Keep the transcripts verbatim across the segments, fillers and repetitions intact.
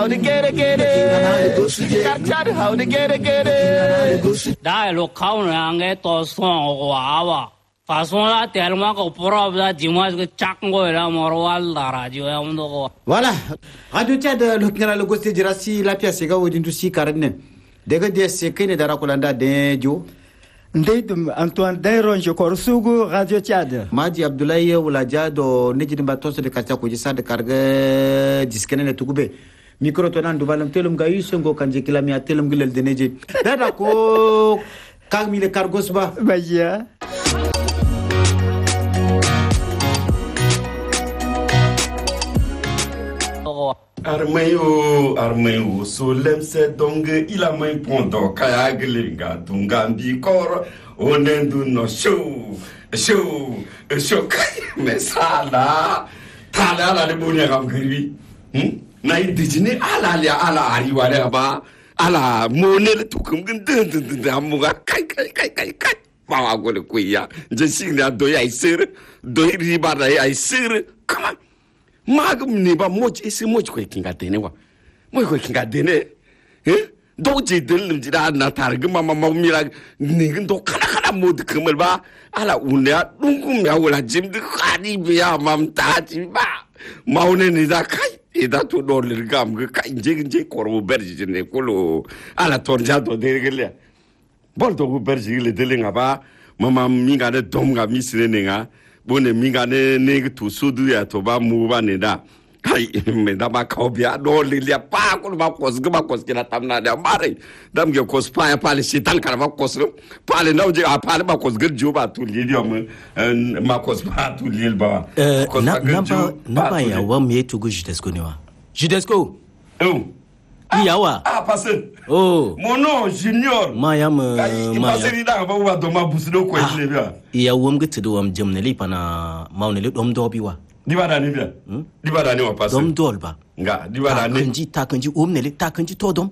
how to get it, get it. Chad, how to get it, get it. Dai lo kaun ange to song wa. Façon là tellement que pour ça dis-moi que chaque fois là morwal la radio on do. Voilà. Radio Tchad le kina le goste dirasi la pièce ga wodin du si karne. Daga des se kene dara kolanda de jo. Ndedum Antoine Daironje Korsugu Radio Tchad. Madi Abdoulaye Wulaja do nejidi batos de kacha ko jisa de karga diskene ne tugube. Micro to nan dubalam telum ga yusengo kanje kilami atelum gilel de neji. Dada ko kagmi le cargos ba. Baya. Armeyo, armeyo, solem se donge ila mai pondo kaya glinga tungambi kor onendu no show show show kai mesala tala la de bonia kam kribi hm na idijine ala ala ala ari wale ba ala monel tukum gnden dnden amuga kai kai kai kai kai ba wa gole kuya je singa do ya isir do riba da ya isir kama magum ne ba moch isi moch ko kinga dene wa moy ko kinga dene eh do je del jira na targa mama mira ni do kana kana mod kemal ba ala unya dungum ya wala jim de khadi biya mam ta ji ba maune ni da kai e da to do le gam ga kai je je korbo berji ne kolo ala torja do de gele bol do berji le de nga ba mama mi ga de dom ga mi sire ne nga bone minga ne ne tu sudu ya to ba mu ba ne da kai me da ba ko bia do le le pa ko ba ko s ba ko s kila tamna da mare dam ge ko spa ya pale sitan kala ba ko s pale na je a pale ba ko s gel ba tu le yo me ma ko s ba tu le ba na na ba na ba ya wa me to go Judesco ne wa Judesco oh Iyawa. Ah, passé. Oh. Mon nom, Junior. Mayam. Maya. Passé, il a un peu de ma bouche de quoi il est bien. Iyawam get to am jemneli pana mauneli dom dobiwa. Diba ni bien. Diba ni wa passé. Dom dolba. Nga, diba ni. Kanji takanji omneli takanji todom.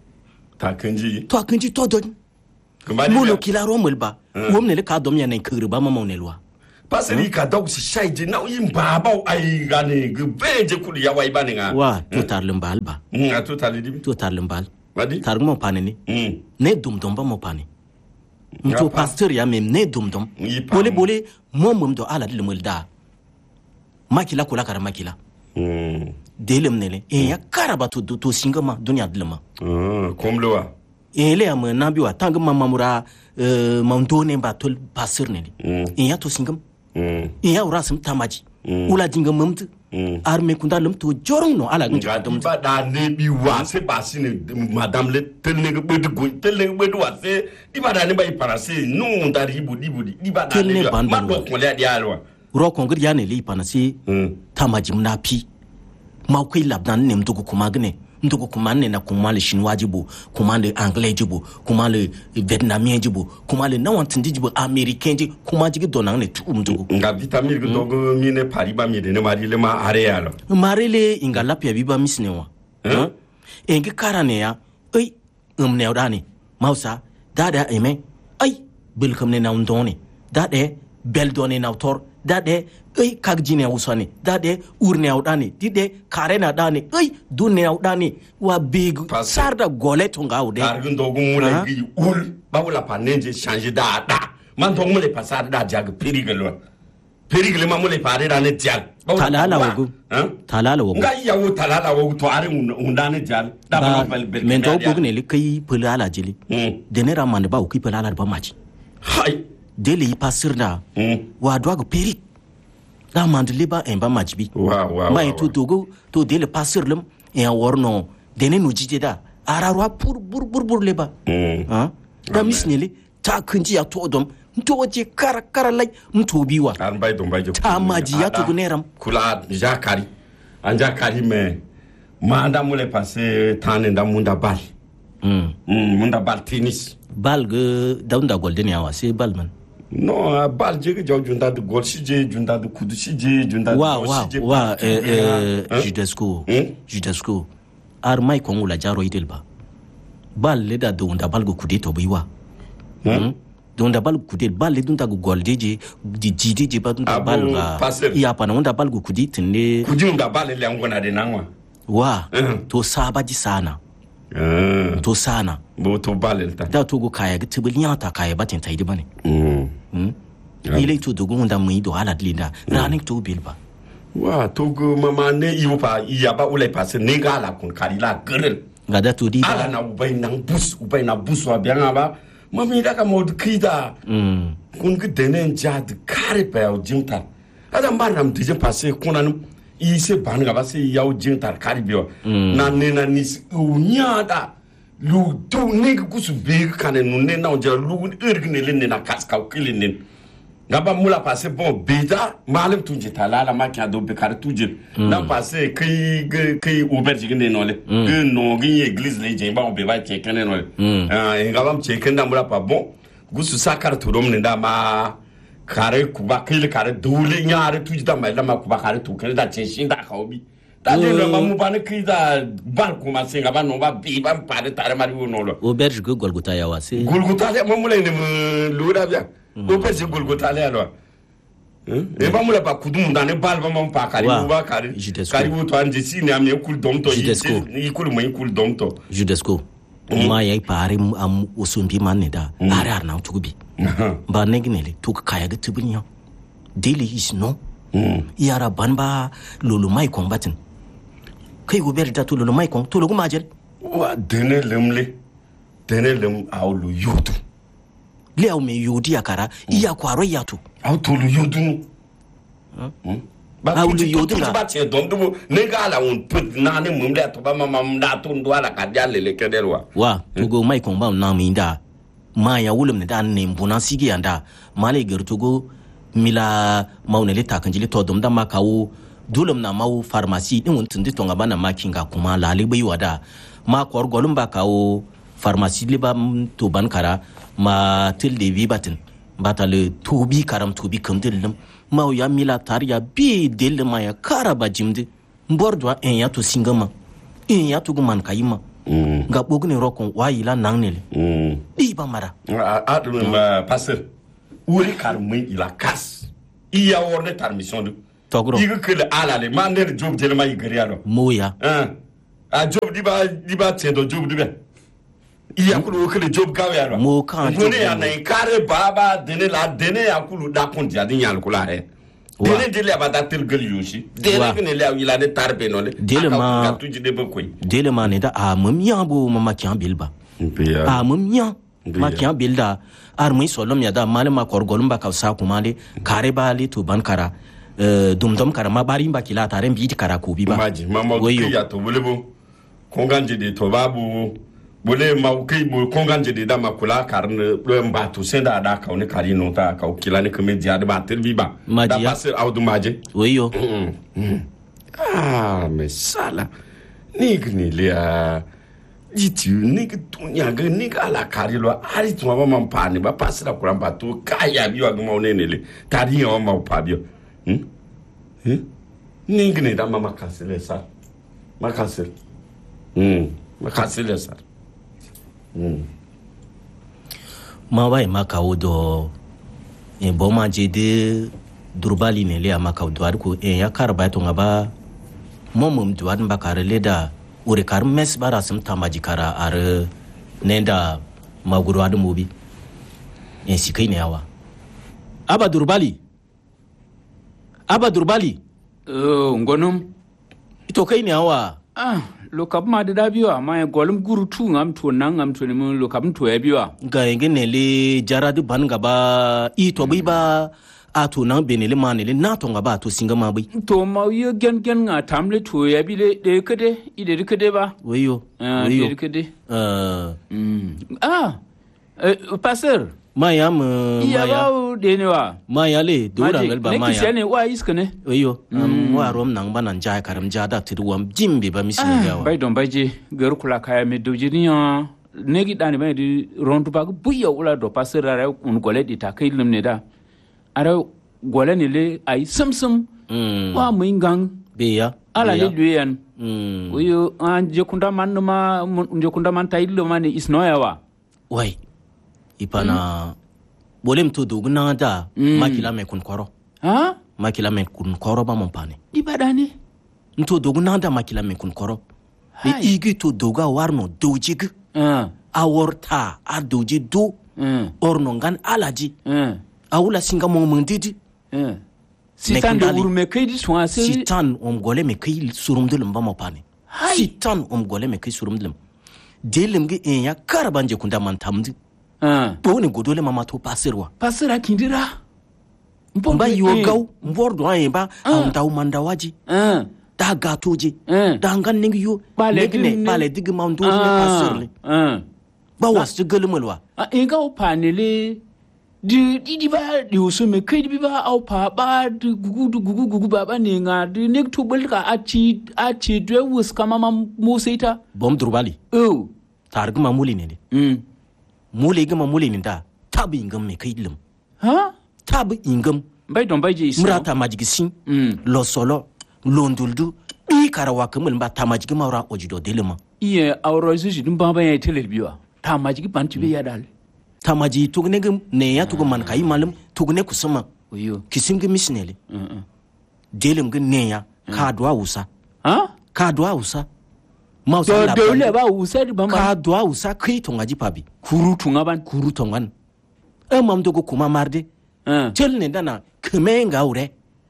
Takanji. Takanji todom. Molo kila romelba. Omneli ka dom ya na kirba maunelwa. Parce que ka dog si shaiji na yimba ba ai gane gbeje kuli ya wai baninga wa total lembal ba mm a total dibi total lembal wadi tar mo paneni mm ne dum dum ba mo pani mto pasteur ya mem ne dum dum bole bole mo mum do ala de mulda makila kula kara makila mm delem nele e ya karaba to to singama dunya dilma mm komloa ele am nabi wa tang mamamura euh mantone ba tol pasteur nele e ya to singam Mm. Ya urasim tamaji. Mm. Ula dinga mumtu. Mm. Arme kunda lum to jorong no ala ngi dum ba da ne bi wa se basine madame le telne go bedu go telne go bedu wa se di ba da ne ba iparase no ndari ibu dibu di ba da ne ma do ko le di alwa ro ko ngir ya ne li panasi tamaji mna pi ma ko labdan ne mtugo kuma gne mtugo kuma ne na kuma le chinois jibu kuma le anglais jibu kuma le vietnamien jibu kuma le na wantin jibu américain jibu kuma jigi donan ne tu mtugo nga vitamine go dogo mi ne pari ba mi de ne mari le ma are yalo mari le inga lapia biba misnewa hein engi karane ya ai umne odani mausa dada eme ai bilkam ne na undoni dade bel doni na autor dade ai kagjine usani dade urne awdani dide karena dani ai dunne awdani wa big sarda goleto ngawde targun dogu mule gi ul bawula panenje changer da da man to mule pasar da jag perigle perigle ma mule pare da ne tial talala wogu talala wogu ngai yawo talala wogu to are undane tial da ba bel men to gogu ne likai pulala jili denera man ba uki pulala ba maji hay dele pasirna wa dwago perik da mand liba en ba majbi wa wa mai to togo to dele pasirlum en worno dene no jijeda ararwa pur bur bur bur leba ha da misneli ta kunji ya to dom to waje kara kara lai mto biwa an bai dom bai ta maji ya to neram kula jakari an jakari me ma anda mule passer tane da munda bal mm munda bal tennis bal ge daunda golden yawa sai bal man non bal je je junda de gol si je junda de kudu si je junda de wa wa wa euh Judesco Judesco ar mai ko ngula jaro idelba bal le da dunda bal go kude to biwa hmm dunda bal kude bal le dunda go gol deje di jidi je ba dunda bal ga ya pa na dunda bal go kudi tinne kudi dunda bal le ngona de nanwa wa to sabaji sana to sana bo to balel ta da to go kaya ga tibilinya ta kaya batin taidi bane mm ile to do gunda mu do ala linda ranik to bilba wa to go mama ne yupa yaba ulai passe ne ga la kun karila gerel gada to di ala na ubay nang bus ubay na bus wa bianga ba mami da ka mod krida mm kun ga denen jad kare pa o jinta ada maram dije passe kunanu ise ban ga ba se yaw jinta kare bio na ne na ni unyada lu do ne ku su be kanen nu ne na o ja lu ergne le ne na kaska o kilinin ngaba mula passe bon beta malem tunje talala makia do be kare tuje na passe kai kai auberge ne no le que no gi église le je ba o be ba che kene no le ah ngaba m che kene mula pa bon gusu sakar to rom ne da ma kare kuba kai le kare dole nyaare tuje da mai da ma kuba kare to kene da che shin da ka obi da je no ma mu ba ne kai da bal kuma se ngaba no ba bi ba pa de tare mari no lo auberge go golgota ya wase golgota le mo mula ne lu da bia o pesi golgota le alors e ba mula pa kudu ndane bal ba mon pa kari ba kari kari wo to anje si ne amne kul dom to yi kul mo kul dom to judesco ma yai pare am osumbi manne da are ar na tugubi ba negnele to kaya ga tubunya daily is no yara banba lulu mai combatin kai go berda to lulu mai kon to lugu majel wa dene lemle dene lem awlu yutu leo me yudi akara iya kwaro yatu au to lu yudu ba lu yudu ba che dom du ne ga la un put na ne mum da to ba mama mda to ndo ala ka dia lele kederwa wa tugo mai kon ba na mi nda ma ya wulum ne da ne mbuna sigi anda male ger tugo mila maunele takanjili to dom da makawo dulum na mawu pharmacy din wuntun di tonga bana makinga kuma lali bai wada ma kwar golum ba kawo pharmacy liba to bankara ma tilde bi batin batale to bi karam to bi kam dilum ma ya mila tariya bi del ma ya karaba jimde mbordwa en ya to singama en ya to guman kayima ga bogne rokon wayila nangnele bi ba mara a do ma passer uri kar mun ila kas iya worne tar mission de togro yiga kele ala le mander job de ma yigri alo moya ah a job di ba di ba tedo job di be iya kulu kele job gawe alo mo kan job ne ya na kare baba dene la dene ya kulu da kon dia din yal kula he dene de le abada tel gel yoshi dene kene le ila ne tarbe no le dele ma tuji de bokoy dele ma ne da a mum ya bo mama kyan bilba a mum ya ma kyan bilda ar muy solom ya da malama korgolum ba kausa kuma le kare ba le to bankara dum dum kara ma bari ba kila tare bi kara ko bi ba maji mama ya to bulebo konganje de to babu bole ma kai bo konganje de da makula karne lo mba to senda da ka ne kari no ta ka kila ne kame dia de ba ter bi ba da passer audu maje weyo ah mais ça là ni ni le jitu ni tunya ga ni ala kari lo ari to ma man pa ni ba passer da kuran ba to kaya bi wa gmo ne ne le tari o ma pa bi hm hm ni ni da mama kasele sa makasel hm makasele sa hm ma wai makawo do e bo ma je de durbali ne le makawo do ko e ya karba to ngaba momum do an bakare le da ure kar mes bara sim tamaji kara ar nenda maguru adu mobi e sikai ne yawa aba durbali aba durbali uh, ngonum ito kai ne yawa ah lokab ma da biwa ma golum guru tu ngam to nan ngam to ne mun lokab to ya biwa ga ngene le jaradu ban gaba ito bi ba a to nan benele manele na to ngaba to singa ma bi to ma yo gen gen nga tamle to ya bi le de kede ide de kede ba weyo weyo de kede uh ah passer ma ya mu ma ya de ne wa ma ya le do rangal ba ma ya ne wa iska ne weyo am wa rom nan banan ja karam ja da tiruwam jimbe ba misini gawa bai don baje gar kula kaya me do jiniya negi dani mai di rondu ba buya ula do passer ra un gole di ta kai limne da ara gole ne le ai samsam wa mun gang beya ala le duyan uyo an je kunda man ma je kunda man tayillo man is noyawa wai ipana bolem to dugna da makila me kun koro ha makila me kun koro ba mon pane ibadani nto dogu nanda makila me kun koro be igi to doga warno dojig uh. aworta a doji do uh. orno ngan alaji uh. awula singa mo mundidi uh. sitan de urme kaydi soa se sitan om gole me kay surum dulum ba mo pani sitan om gole me kay surum dulum delim ge en ya karabanje kunda man tamdi uh. bo ne godole mama to pasirwa pasira kindira mba yogaw mbordo ayeba am daw mandawaji uh. da gatoje uh. da ngan ningi yo bale ne bale dig mando ne pasirle uh. ba was de gelumulwa a inga o panele di di di ba di usu me kai di ba au pa ba di gugu du gugu gugu ba ba ne nga di ne to bulka a ci a ci dwe wus kama ma musita bom durbali oh tar gama muli ne mm muli gama muli ne da tabi ingam me kai lim ha tabi ingam bai don bai je isa murata majigisin mm lo solo londuldu bi karawa kamul ba ta majigi mawra ojido delima iye awro zuji dum ba ba ya tele biwa ta majigi ban tibe ya dal tamaji tugne gum ne ya tugu man kai malum tugne kusuma oyo kisim ge misnele mm delim ge ne ya ka dwa usa ha ka dwa usa ma do usa la dole ba usa di ba ma ka dwa usa kai to ngaji pabi kuru tunga ban kuru to ngan e mam dogo kuma marde ah tel ne dana keme nga ure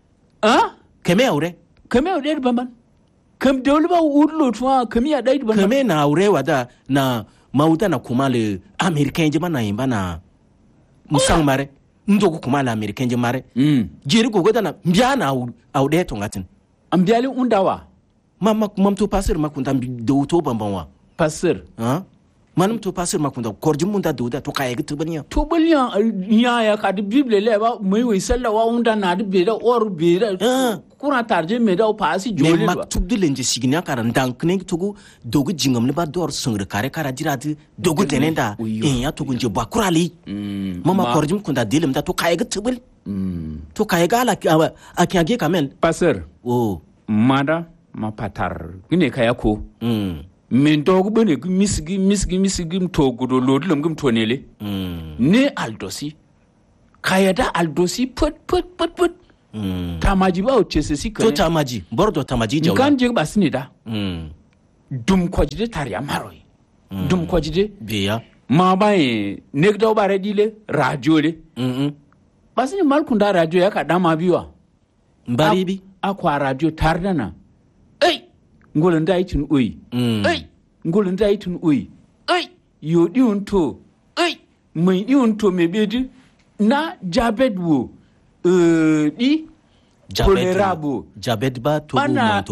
ah keme ure kame o de ban ban kam dole ba urlo tuwa kame ya dai ban keme na ure wada na mauta na kuma le americain jema na imba na musang mare ndogo kuma le americain jema mare mm jiri gogo dana mbia na au de to ngatin ambiali undawa mama mam to passer makunda do to bambanwa passer ha manum to passer makunda korjum munda do da to kay gitu banya to baliya nya ya ka di bible le ba mai wai sallawa unda na di be da or be da kuna tarje me da pasi me jole ba maktub de lenje signya karan dank ne to dogu jingam ne ba dor sungre kare kara dirati dogu tenenda en ya to gunje ba kurali mama korjum kunda dilim da to kay gitu bal to kay gala akiyage kamel passer oh mada ma patar gine kaya ko mm min dogu bane misgi misgi misgi to gudo lodulum gum tonele mm ne aldosi kaya da aldosi put put put put mm tamaji ba o chese si to tamaji bordo tamaji jawla kan je basni da mm dum kwajide tariya maroi dum kwajide biya ma baye negdo bare dile radio le mm basni malkunda radio ya ka dama biwa mbari bi akwa radio tardana ei ngolon da yitin oyi ei ngolon da yitin oyi ei yodi unto ei mai di unto mebedi na jabed wo eh di jabed ba to mo